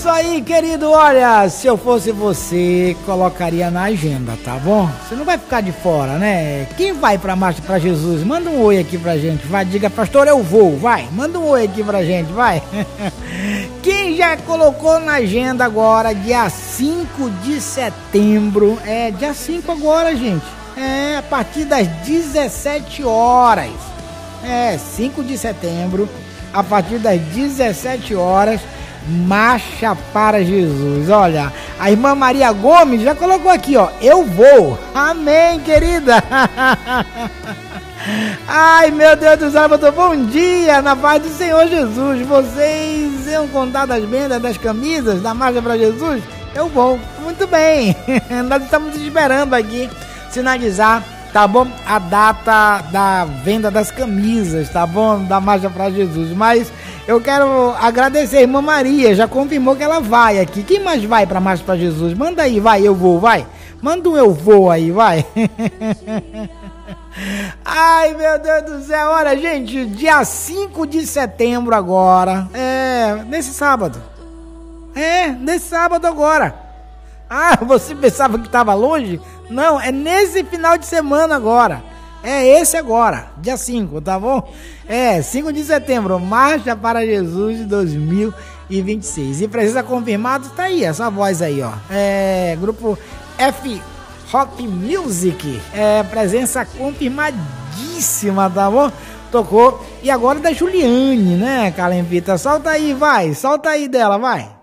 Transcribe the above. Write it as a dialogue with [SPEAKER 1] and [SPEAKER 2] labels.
[SPEAKER 1] isso aí, querido. Olha, se eu fosse você, colocaria na agenda, tá bom? Você não vai ficar de fora, né? Quem vai pra Marcha pra Jesus? Manda um oi aqui pra gente, vai. Diga, pastor, eu vou, vai. Manda um oi aqui pra gente, vai. Quem já colocou na agenda agora, dia 5 de setembro? É, dia 5 agora, gente. É, a partir das 17 horas. É, 5 de setembro, a partir das 17 horas, Marcha para Jesus. Olha, a irmã Maria Gomes já colocou aqui, ó, eu vou. Amém, querida. Ai, meu Deus do céu, bom dia, na paz do Senhor Jesus. Vocês iam contar das vendas das camisas da Marcha para Jesus? Eu vou. Muito bem. Nós estamos esperando aqui sinalizar, tá bom? A data da venda das camisas, tá bom? Da Marcha para Jesus. Mas eu quero agradecer a irmã Maria, já confirmou que ela vai aqui. Quem mais vai para Marcha para Jesus? Manda aí, vai, eu vou, vai. Manda um eu vou aí, vai. Ai, meu Deus do céu. Olha, gente, dia 5 de setembro agora. Nesse sábado. Nesse sábado agora. Ah, você pensava que estava longe? Não, é nesse final de semana agora. É esse agora, dia 5, tá bom? 5 de setembro, Marcha para Jesus de 2026. E precisa confirmado, tá aí, essa voz aí, ó. Grupo F Rock Music. Presença confirmadíssima, tá bom? Tocou. E agora da Juliane, né, Calempita? Solta aí, vai. Solta aí dela, vai.